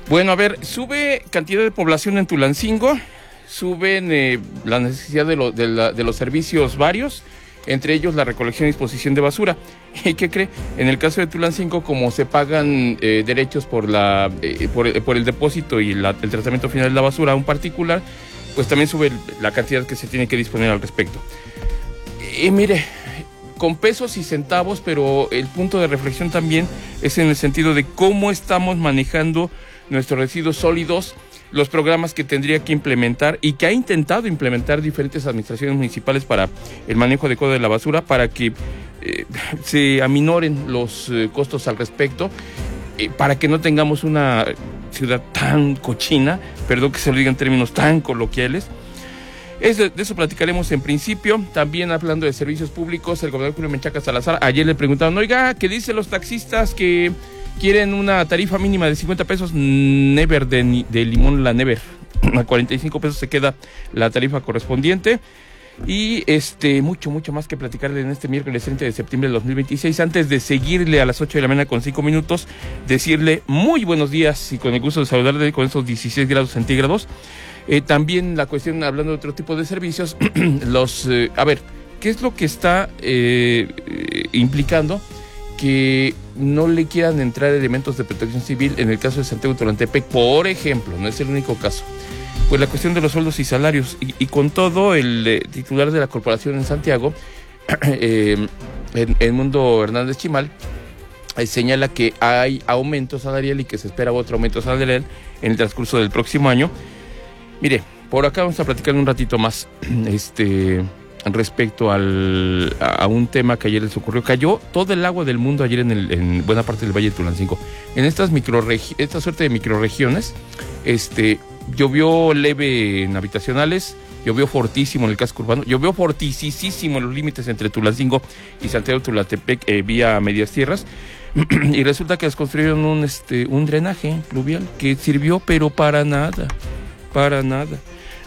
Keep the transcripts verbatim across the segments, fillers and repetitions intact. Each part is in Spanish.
Bueno, a ver, sube cantidad de población en Tulancingo, suben eh, la necesidad de, lo, de, la, de los servicios varios, entre ellos la recolección y disposición de basura. ¿Y qué cree? En el caso de Tulancingo, como se pagan eh, derechos por, la, eh, por, por el depósito y la, el tratamiento final de la basura a un particular, pues también sube la cantidad que se tiene que disponer al respecto. Y mire, con pesos y centavos, pero el punto de reflexión también es en el sentido de cómo estamos manejando nuestros residuos sólidos, los programas que tendría que implementar y que ha intentado implementar diferentes administraciones municipales para el manejo adecuado de la basura, para que eh, se aminoren los eh, costos al respecto, eh, para que no tengamos una ciudad tan cochina, perdón que se lo diga en términos tan coloquiales. Es de, de eso platicaremos en principio. También hablando de servicios públicos, el gobernador Julio Menchaca Salazar, ayer le preguntaron, oiga, ¿qué dicen los taxistas que quieren una tarifa mínima de cincuenta pesos? Never de, de limón la Never. A cuarenta y cinco pesos se queda la tarifa correspondiente. Y este mucho, mucho más que platicarle en este miércoles treinta de septiembre del dos mil veintiséis. Antes de seguirle a las ocho de la mañana con cinco minutos, decirle muy buenos días y con el gusto de saludarle con esos dieciséis grados centígrados. Eh, también la cuestión, hablando de otro tipo de servicios, los, eh, a ver, ¿qué es lo que está eh, eh, implicando que no le quieran entrar elementos de protección civil en el caso de Santiago Tulantepec, por ejemplo? No es el único caso. Pues la cuestión de los sueldos y salarios, y, y con todo el eh, titular de la corporación en Santiago, eh, en Edmundo Hernández Chimal, eh, señala que hay aumento salarial y que se espera otro aumento salarial en el transcurso del próximo año. Mire, por acá vamos a platicar un ratito más este respecto al, a, a un tema que ayer les ocurrió. Cayó todo el agua del mundo ayer en, el, en buena parte del Valle de Tulancingo. En estas microregi- esta suerte de microrregiones, este, llovió leve en habitacionales, llovió fortísimo en el casco urbano, llovió fortísimo en los límites entre Tulancingo y Santiago Tulantepec, eh, vía medias tierras. Y resulta que les construyeron un, este, un drenaje pluvial que sirvió, pero para nada. Para nada.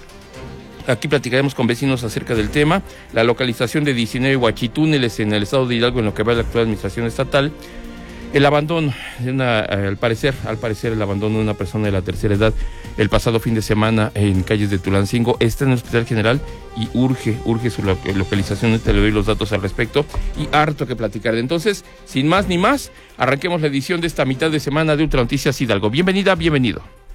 Aquí platicaremos con vecinos acerca del tema, la localización de diecinueve huachitúneles en el estado de Hidalgo en lo que va a la actual administración estatal, el abandono, de una, al parecer, al parecer el abandono de una persona de la tercera edad el pasado fin de semana en calles de Tulancingo, está en el Hospital General y urge, urge su localización. Te le doy los datos al respecto y harto que platicar. Entonces, sin más ni más, arranquemos la edición de esta mitad de semana de Ultra Noticias Hidalgo. Bienvenida, bienvenido.